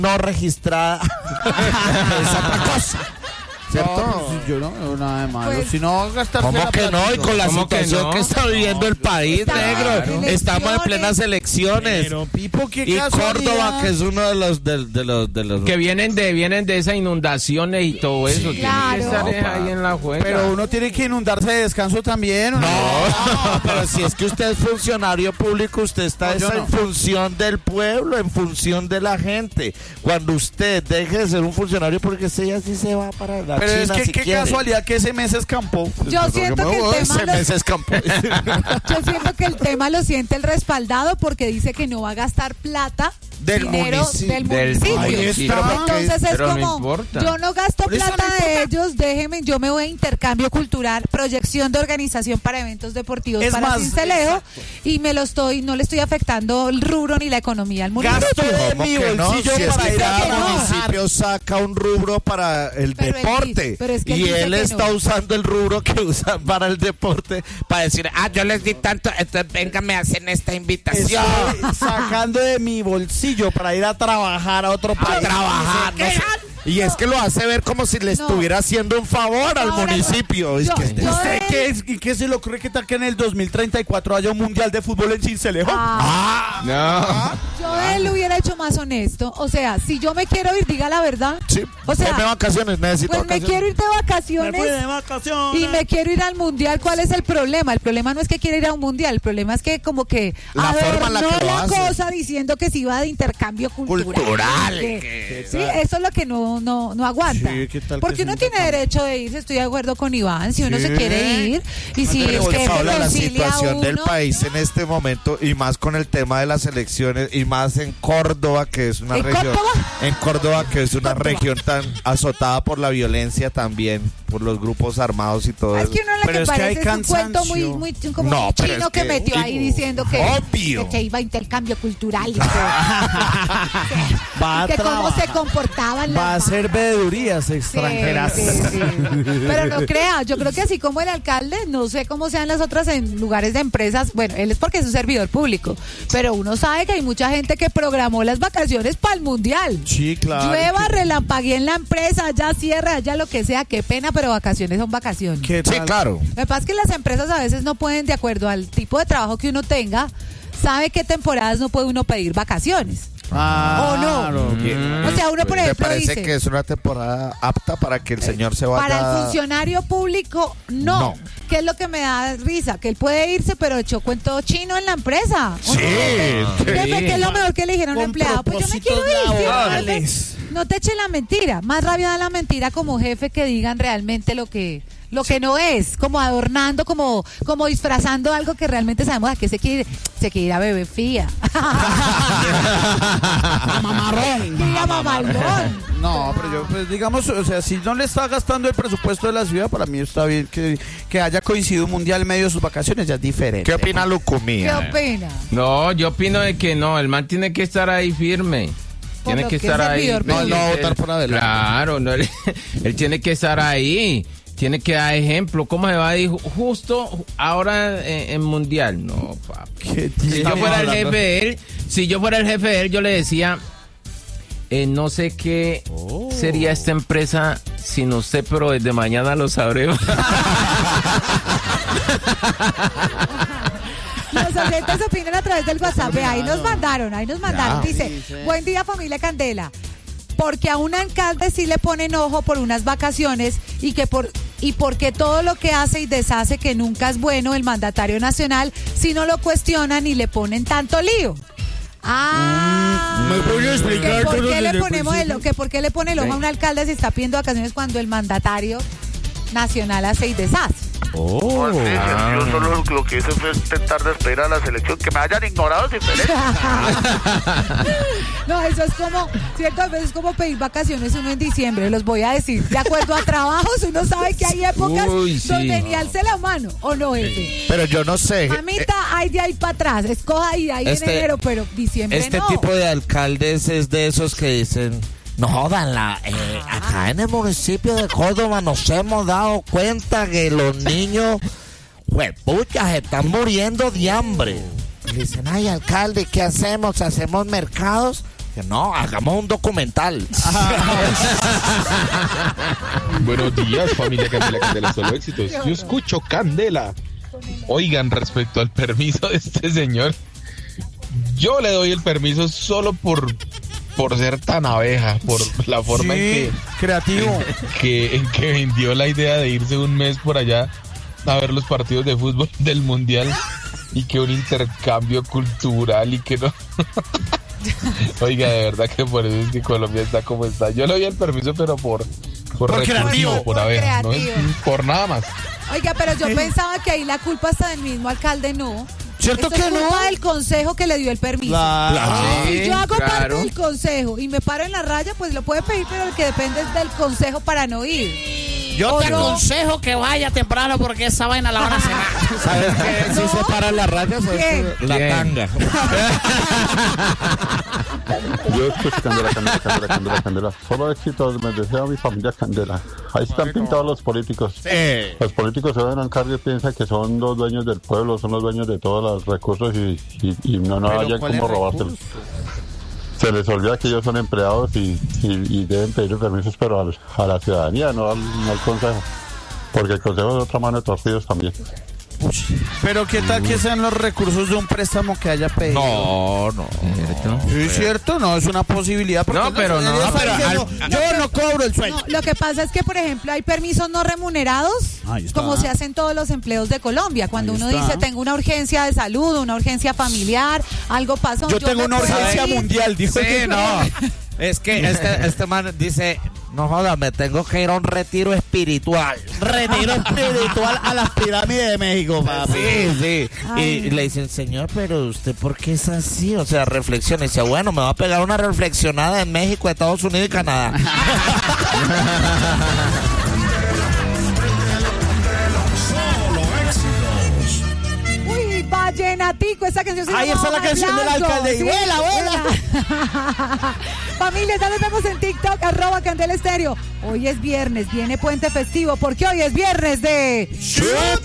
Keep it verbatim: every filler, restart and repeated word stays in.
no registrada es otra cosa. ¿Cierto? No, pues, yo no veo nada de malo. Pues, si no gastar ¿Cómo que no? Y con la situación que, no? que está viviendo el país, Está negro. claro. Estamos en plenas elecciones. Pero, Pipo, ¿qué Y casualidad? Córdoba, que es uno de los de, de los de los Que vienen de vienen de esas inundaciones y todo eso. Tiene claro. que estar No, ahí en la juega. Pero uno tiene que inundarse de descanso también. ¿O no? No, pero si es que usted es funcionario público, usted está No, yo es no. en función del pueblo, en función de la gente. Cuando usted deje de ser un funcionario, porque usted ya sí se va para la Pero China es que si qué quiere. casualidad que ese mes escampó. Yo siento que el tema Ese lo- mes escampó. Yo siento que el tema lo siente el respaldado porque dice que no va a gastar plata, Del dinero munici- del del municipio. municipio. Pero porque- Entonces es pero no como, importa. yo no gasto Por eso plata no de importa. ellos, déjenme, yo me voy a intercambio cultural, proyección de organización para eventos deportivos Es para más, Cincelejo y me lo estoy, no le estoy afectando el rubro ni la economía al municipio. Gasto de ¿Cómo mi que no? bolsillo Si es para que ir a que no. cada municipio saca un rubro para el Pero él deporte dice- pero es que él y dice él que está no. usando el rubro que usan para el deporte para decir, ah, yo les di tanto, entonces venga, me hacen esta invitación Estoy sacando de mi bolsillo para ir a trabajar a otro a país. trabajar. no sé. Y es que lo hace ver como si le No. estuviera haciendo un favor al Ahora, municipio. Es yo- que yo- ¿Usted de- qué, es, y qué se le ocurre que tal que en el dos mil treinta y cuatro haya un mundial de fútbol en Cincelejo? Ah, No. yo de él lo hubiera hecho más honesto. O sea, si yo me quiero ir, diga la verdad. sí, O sea, deme vacaciones, necesito Pues me vacaciones. quiero ir de Me vacaciones. fui de vacaciones. Y me quiero ir al mundial. ¿Cuál es el problema? El problema no es que quiera ir a un mundial. El problema es que como que La forma en la adornó que lo la hace. cosa diciendo que se iba de intercambio cultural. Cultural, Que- que- sí, eso es lo que no, no, no aguanta. Sí, ¿qué tal que Porque se uno tiene intercambia? derecho de irse. Estoy de acuerdo con Iván. Si uno Sí. se quiere ir. Y si Pero es que Paola, la reconcilia a situación del uno, país en este momento y más con el tema de las elecciones y más en Córdoba, que es una ¿En región Córdoba? en Córdoba que es una Córdoba. región tan azotada por la violencia también, por los grupos armados y todo Es eso. que uno lo Pero que es que hay parece es un cuento muy, cansancio. muy como No, muy pero chino es que, que- metió ahí diciendo que, Obvio. que, que iba a intercambio cultural y que, Va a que cómo trabajar. se comportaban las Va a hacer barras. veedurías Sí, extranjeras. sí, sí. Pero no crea, yo creo que así como el alcalde, no sé cómo sean las otras en lugares de empresas, bueno, él es porque es un servidor público, pero uno sabe que hay mucha gente que programó las vacaciones para el mundial. Sí, claro. Llueva, ¿Qué- relampaguee en la empresa, allá cierra, allá lo que sea, qué pena, pero vacaciones son vacaciones. qué Sí, tal? claro. Lo que pasa es que las empresas a veces no pueden, de acuerdo al tipo de trabajo que uno tenga, sabe qué temporadas no puede uno pedir vacaciones. Ah, ¿O no? claro, que- O sea, uno, por ¿Te ejemplo, parece dice, que es una temporada apta para que el señor se vaya? para el funcionario público, no. No. ¿Qué es lo que me da risa? Que él puede irse, pero echó cuento chino en la empresa. Sí. Jefe, ¿qué es lo mejor que le dijeron a un Con empleado? Pues yo me quiero propósitos ir. ¿sí? laborales. No te eche la mentira. Más rabia da la mentira como jefe que digan realmente lo que lo que no es, como adornando, como como disfrazando algo que realmente sabemos a qué se quiere ir. Se quiere ir a Bebé Fía. A mamarrón. Quiere ir a Mamalón. No, pero yo, pues digamos, o sea, si no le está gastando el presupuesto de la ciudad, para mí está bien que, que haya coincidido un mundial en medio de sus vacaciones, ya es diferente. ¿Qué opina ¿Qué Lucumía? opina? No, yo opino de que no, el man tiene que estar ahí firme. Por Tiene lo que que estar es ahí. servidor No, público. no va a votar por adelante. Claro, no, él, él tiene que estar ahí. Tiene que dar ejemplo. ¿Cómo se va a ir ju- justo ahora en, en mundial? No, papi. ¿Qué Si yo estamos fuera el hablando? jefe de él, si yo fuera el jefe de él, yo le decía, eh, no sé qué sería esta empresa sin usted, pero desde mañana lo sabremos. Los oyentes opinan a través del WhatsApp. Ve, ahí nos mandaron, ahí nos mandaron. Ya. Dice, Dice. buen día familia Candela. Porque a un alcalde sí le ponen ojo por unas vacaciones y que por y porque todo lo que hace y deshace que nunca es bueno el mandatario nacional, si no lo cuestionan y le ponen tanto lío. Ah, ¿Me puede explicar que por todo qué desde le el ponemos el, principio? que por qué le pone el ojo a un alcalde si está pidiendo vacaciones cuando el mandatario nacional hace y deshace. Oh. Yo solo lo que hice fue intentar despedir a la selección, que me hayan ignorado es diferente. No, eso es como, ciertas veces es como pedir vacaciones uno en diciembre, los voy a decir. De acuerdo a trabajos, uno sabe que hay épocas Uy, sí. donde ni alce la mano, ¿o no, jefe? Pero yo no sé. Mamita, hay de ahí para atrás, escoja ahí, ahí Este- en enero, pero diciembre Este no. tipo de alcaldes es de esos que dicen, no jodan, la, eh, acá en el municipio de Córdoba nos hemos dado cuenta que los niños, huepuchas, están muriendo de hambre. Y dicen, ay, alcalde, ¿qué hacemos? ¿Hacemos mercados Que no, hagamos un documental. Buenos días, familia Candela, Candela, solo éxitos. Yo escucho Candela. Oigan, respecto al permiso de este señor, yo le doy el permiso solo por por ser tan abeja, por la forma Sí, en que creativo. que, en que vendió la idea de irse un mes por allá a ver los partidos de fútbol del mundial y que un intercambio cultural y que no. Oiga, de verdad que por eso es que Colombia está como está. Yo le doy el permiso, pero por por, Por recursivo, creativo. por Por abeja, no es creativo. por nada más. Oiga, pero yo pensaba que ahí la culpa está del mismo alcalde, no. ¿Cierto Esto que es no? culpa del consejo que le dio el permiso. Claro. Si yo hago parte claro. del consejo y me paro en la raya, pues lo puede pedir, pero el que depende es del consejo para no ir. Yo ¿O te no? aconsejo que vaya temprano porque esa vaina la van a cerrar. ¿Sabes qué? Si No. se para las rayas, ¿Quién? es la ¿Quién? tanga. Yo escucho Candela, Candela, Candela, Candela, Candela. Solo éxitos, me deseo a mi familia Candela. Ahí están pintados los políticos. Los políticos se ven al cargo y piensan que son los dueños del pueblo, son los dueños de todos los recursos y, y, y no, no Pero hayan ¿cuáles cómo robárselos. Se les olvida que ellos son empleados y, y, y deben pedir permisos, pero al, a la ciudadanía, no al, no al consejo. Porque el consejo es de otra mano torcidos también. Pero ¿qué tal que sean los recursos de un préstamo que haya pedido? No, no. Sí, ¿es cierto? No, es una posibilidad. porque No, pero él no, está pero diciendo, al- yo no cobro el sueldo. No, lo que pasa es que, por ejemplo, hay permisos no remunerados, Ahí está. como se hacen todos los empleos de Colombia. Cuando Ahí uno está. dice, tengo una urgencia de salud, una urgencia familiar, algo pasó. Yo tengo me una puedo urgencia ir. mundial, dijo. Sí, no. Es que este, este man dice, no joda, me tengo que ir a un retiro espiritual. Retiro espiritual a las pirámides de México, papi. Sí, sí. Ay. Y le dicen, señor, pero usted, ¿por qué es así? O sea, reflexiona. Y dice, bueno, me va a pegar una reflexionada en México, Estados Unidos y Canadá. Uy, vallenatico, esa canción se Ahí llama está la Hojas canción del Blancos. alcalde. Y Sí, vuela, vuela. vuela. Familia, ya nos vemos en TikTok, arroba Candela Estéreo. Hoy es viernes, viene puente festivo, porque hoy es viernes de...